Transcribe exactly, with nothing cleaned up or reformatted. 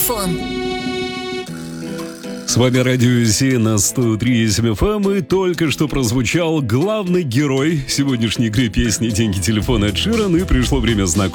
телефон. С вами Радио Си на сто три и семь эф эм, и только что прозвучал главный герой сегодняшней игры песни «Деньги, телефон» Эд Ширан, и пришло время знакомиться